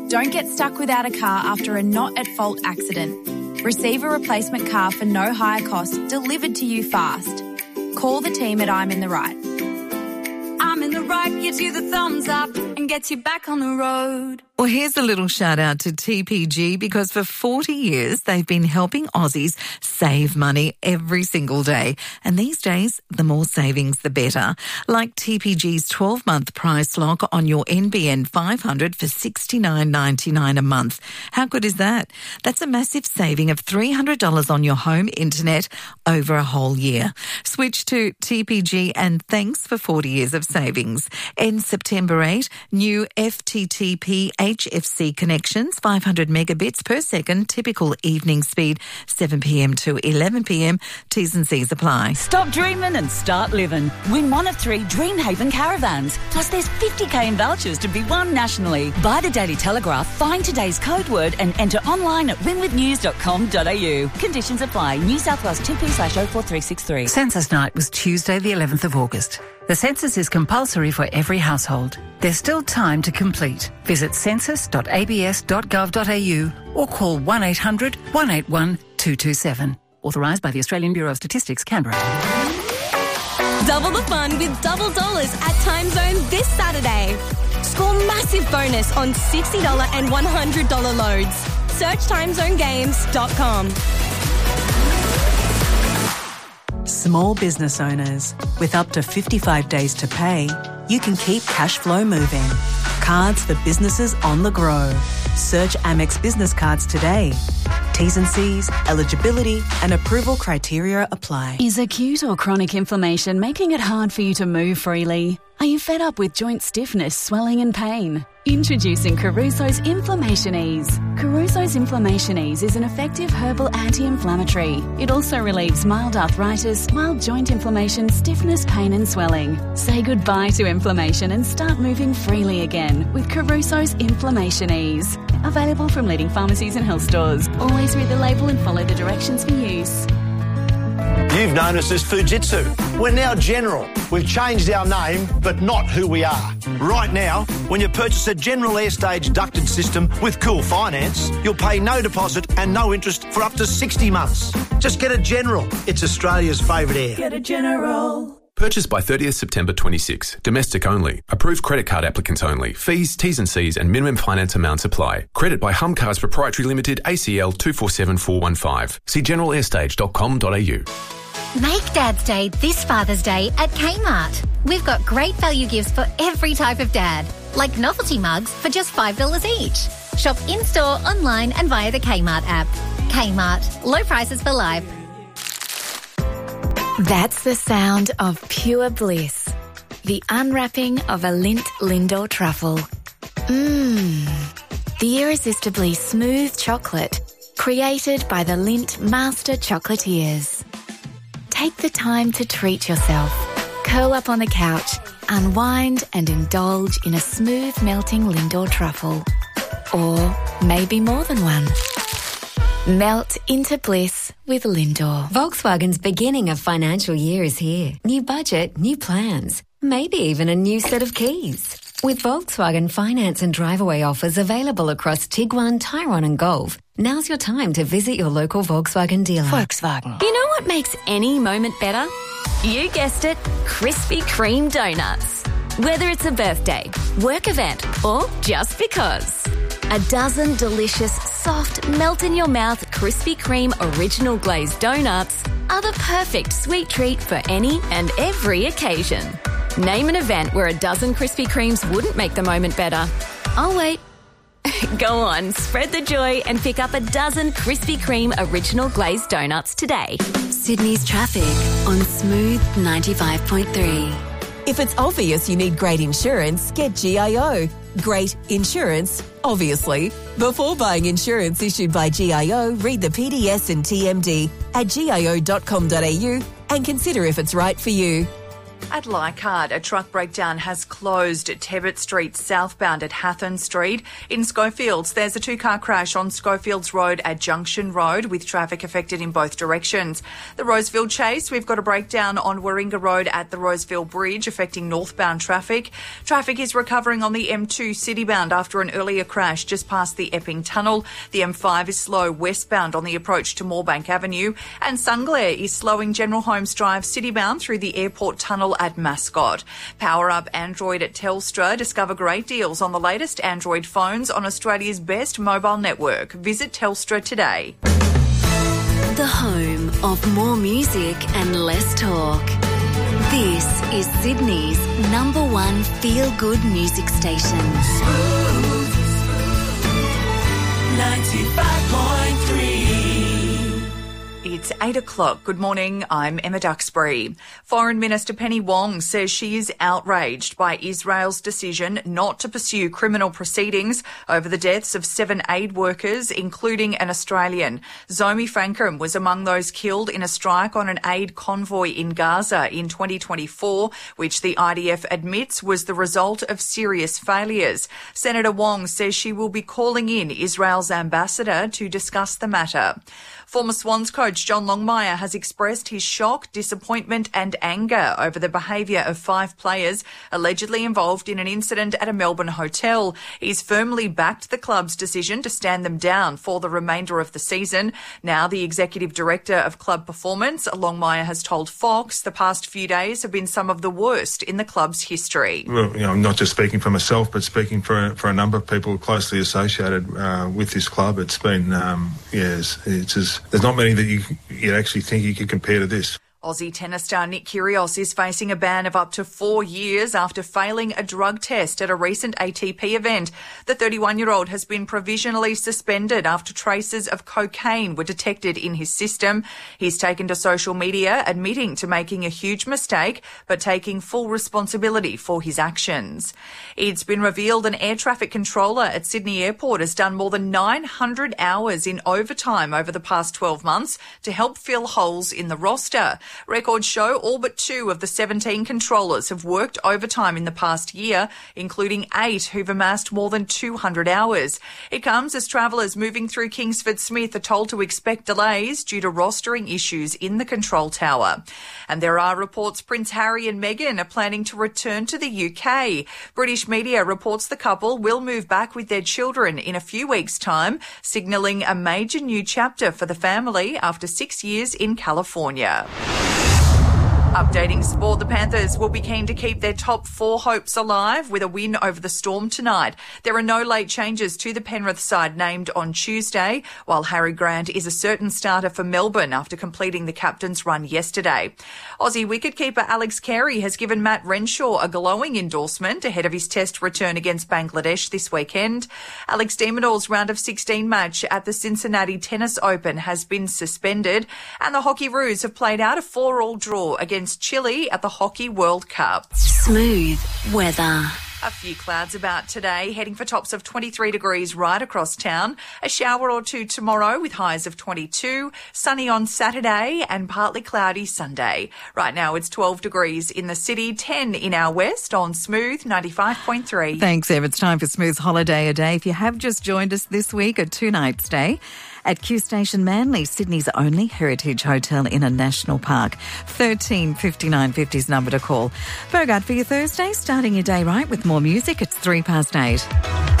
Don't get stuck without a car after a not-at-fault accident. Receive a replacement car for no higher cost delivered to you fast. Call the team at I'm in the Right. I'm in the Right gives you the thumbs up and gets you back on the road. Well, here's a little shout out to TPG because for 40 years they've been helping Aussies save money every single day. And these days, the more savings, the better. Like TPG's 12-month price lock on your NBN 500 for $69.99 a month. How good is that? That's a massive saving of $300 on your home internet over a whole year. Switch to TPG and thanks for 40 years of savings. End September 8, new FTTP HFC connections, 500 megabits per second, typical evening speed, 7 p.m. to 11 p.m. T's and C's apply. Stop dreaming and start living. Win one of 3 Dreamhaven caravans. Plus there's 50k in vouchers to be won nationally. Buy the Daily Telegraph, find today's code word and enter online at winwithnews.com.au. Conditions apply. New South Wales 2P/04363. Census night was Tuesday the 11th of August. The census is compulsory for every household. There's still time to complete. Visit census.abs.gov.au or call 1800 181 227. Authorised by the Australian Bureau of Statistics, Canberra. Double the fun with double dollars at Timezone this Saturday. Score massive bonus on $60 and $100 loads. Search timezonegames.com. Small business owners, with up to 55 days to pay, you can keep cash flow moving. Cards for businesses on the go. Search Amex Business Cards today. T's and C's, eligibility and approval criteria apply. Is acute or chronic inflammation making it hard for you to move freely? Are you fed up with joint stiffness, swelling and pain? Introducing Caruso's Inflammation Ease. Caruso's Inflammation Ease is an effective herbal anti-inflammatory. It also relieves mild arthritis, mild joint inflammation, stiffness, pain and swelling. Say goodbye to inflammation and start moving freely again with Caruso's Inflammation Ease. Available from leading pharmacies and health stores. Always read the label and follow the directions for use. You've known us as Fujitsu. We're now General. We've changed our name, but not who we are. Right now, when you purchase a General Airstage ducted system with Cool Finance, you'll pay no deposit and no interest for up to 60 months. Just get a General. It's Australia's favourite air. Get a General. Purchase by 30th September 26. Domestic only. Approved credit card applicants only. Fees, T's and C's and minimum finance amounts apply. Credit by Humcars Proprietary Limited, ACL 247415. See generalairstage.com.au. Make Dad's Day this Father's Day at Kmart. We've got great value gifts for every type of dad, like novelty mugs for just $5 each. Shop in-store, online and via the Kmart app. Kmart. Low prices for life. That's the sound of pure bliss. The unwrapping of a Lindt Lindor truffle. The irresistibly smooth chocolate created by the Lindt Master Chocolatiers. Take the time to treat yourself. Curl up on the couch, unwind and indulge in a smooth melting Lindor truffle. Or maybe more than one. Melt into bliss with Lindor. Volkswagen's beginning of financial year is here. New budget, new plans, maybe even a new set of keys. With Volkswagen finance and drive-away offers available across Tiguan, Tyrone and Golf, now's your time to visit your local Volkswagen dealer. Volkswagen. You know what makes any moment better? You guessed it, Krispy Kreme donuts. Whether it's a birthday, work event, or just because. A dozen delicious, soft, melt-in-your-mouth Krispy Kreme original glazed donuts are the perfect sweet treat for any and every occasion. Name an event where a dozen Krispy Kremes wouldn't make the moment better. I'll wait. Go on, spread the joy and pick up a dozen Krispy Kreme original glazed donuts today. Sydney's traffic on Smooth 95.3. If it's obvious you need great insurance, get GIO. Great insurance, obviously. Before buying insurance issued by GIO, read the PDS and TMD at gio.com.au and consider if it's right for you. At Leichhardt, a truck breakdown has closed at Tebbit Street southbound at Hathorn Street. In Schofields, there's a two-car crash on Schofields Road at Junction Road with traffic affected in both directions. The Roseville Chase, we've got a breakdown on Warringah Road at the Roseville Bridge affecting northbound traffic. Traffic is recovering on the M2 citybound after an earlier crash just past the Epping Tunnel. The M5 is slow westbound on the approach to Moorebank Avenue, and Sunglare is slowing General Holmes Drive citybound through the Airport Tunnel at Mascot. Power up Android at Telstra. Discover great deals on the latest Android phones on Australia's best mobile network. Visit Telstra today. The home of more music and less talk. This is Sydney's #1 feel-good music station. 95.3. It's 8 o'clock. Good morning. I'm Emma Duxbury. Foreign Minister Penny Wong says she is outraged by Israel's decision not to pursue criminal proceedings over the deaths of 7 aid workers, including an Australian. Zomi Frankham was among those killed in a strike on an aid convoy in Gaza in 2024, which the IDF admits was the result of serious failures. Senator Wong says she will be calling in Israel's ambassador to discuss the matter. Former Swans coach John Longmire has expressed his shock, disappointment and anger over the behaviour of 5 players allegedly involved in an incident at a Melbourne hotel. He's firmly backed the club's decision to stand them down for the remainder of the season. Now the Executive Director of Club Performance, Longmire, has told Fox the past few days have been some of the worst in the club's history. Well, I'm not just speaking for myself, but speaking for a number of people closely associated with this club. It's been, there's not many that you actually think you could compare to this. Aussie tennis star Nick Kyrgios is facing a ban of up to 4 years after failing a drug test at a recent ATP event. The 31-year-old has been provisionally suspended after traces of cocaine were detected in his system. He's taken to social media admitting to making a huge mistake, but taking full responsibility for his actions. It's been revealed an air traffic controller at Sydney Airport has done more than 900 hours in overtime over the past 12 months to help fill holes in the roster. Records show all but 2 of the 17 controllers have worked overtime in the past year, including 8 who've amassed more than 200 hours. It comes as travellers moving through Kingsford Smith are told to expect delays due to rostering issues in the control tower. And there are reports Prince Harry and Meghan are planning to return to the UK. British media reports the couple will move back with their children in a few weeks' time, signalling a major new chapter for the family after 6 years in California. Updating sport, the Panthers will be keen to keep their top 4 hopes alive with a win over the Storm tonight. There are no late changes to the Penrith side named on Tuesday, while Harry Grant is a certain starter for Melbourne after completing the captain's run yesterday. Aussie wicketkeeper Alex Carey has given Matt Renshaw a glowing endorsement ahead of his test return against Bangladesh this weekend. Alex de Minaur's round of 16 match at the Cincinnati Tennis Open has been suspended, and the Hockey Roos have played out a 4-all draw against Chile at the Hockey World Cup. Smooth weather. A few clouds about today, heading for tops of 23 degrees right across town. A shower or 2 tomorrow with highs of 22. Sunny on Saturday and partly cloudy Sunday. Right now it's 12 degrees in the city, 10 in our west on Smooth 95.3. Thanks, Ev. It's time for Smooth Holiday a Day. If you have just joined us this week, a 2-night stay at Q Station Manly, Sydney's only heritage hotel in a national park. 135950's number to call. Bogart for your Thursday, starting your day right with more music. It's 8:03.